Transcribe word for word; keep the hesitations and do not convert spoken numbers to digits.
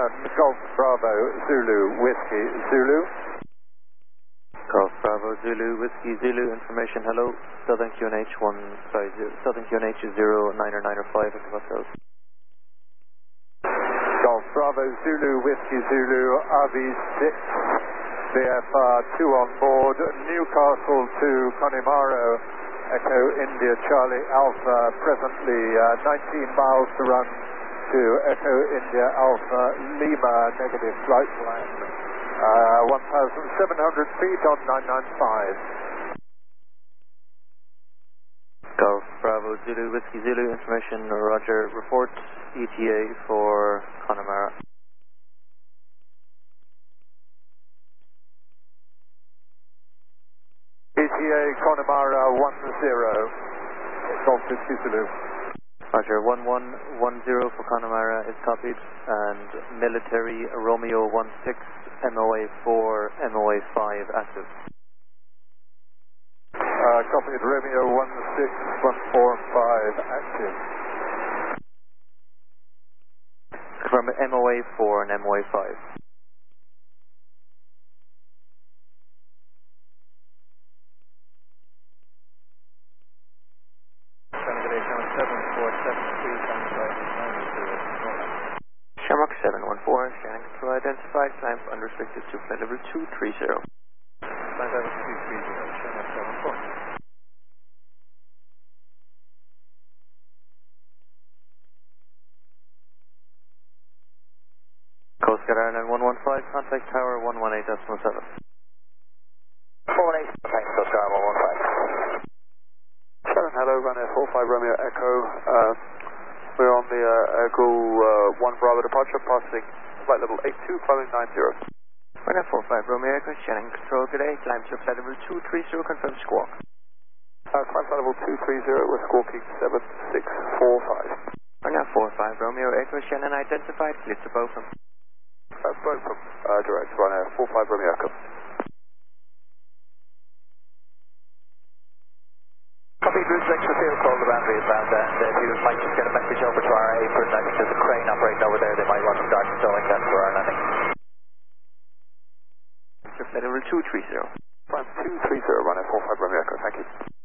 Golf Bravo Zulu Whiskey Zulu. Golf Bravo Zulu Whiskey Zulu information. Hello. Southern Q N H one sorry Southern Q N H is zero nine or nine or five at the hotels. Golf Bravo Zulu Whiskey Zulu R V six V F R two on board Newcastle to Connemara Echo India Charlie Alpha, presently uh, nineteen miles to run to Echo India Alpha Lima, negative flight plan, uh, one thousand seven hundred feet on nine nine five. Golf Bravo Zulu Whiskey Zulu information, roger, report E T A for Connemara. E T A Connemara one zero, Golf Whiskey Zulu. Roger, one one one zero for Connemara is copied, and military Romeo one six, M O A four, M O A five active. Uh, copied Romeo one six, one four five active. From M O A four and M O A five. Shamrock seven one four, scanning control identified, climb unrestricted to flight level two three zero. Flight level two three zero, Shamrock seven four. Coast Guard Ireland one one five, contact tower one one eight decimal seven. four one eight, thanks, Coast Guard one one five. Sharon, hello, Runner four five Romeo Echo. Uh, we're on the uh, Echo uh, one Bravo departure, passing flight level eight two, climbing nine zero. Runner four five Romeo Echo, scanning control today, climb to flight level two three zero, confirm squawk. Uh, climb flight level two three zero, we're squawking seven six four five. Runner four five Romeo Echo, Shannon identified, clear to Bochum. Uh, Bochum, uh, direct, Runner four five Romeo Echo. Copy, Bruce X for field call, the boundary is bound, and uh, if you might just get a message over to our apron, I think there's a crane operating over there, they might want to start installing that for our landing. Flight level two three zero. Climb two three zero, Runner four five Romeo Echo, thank you.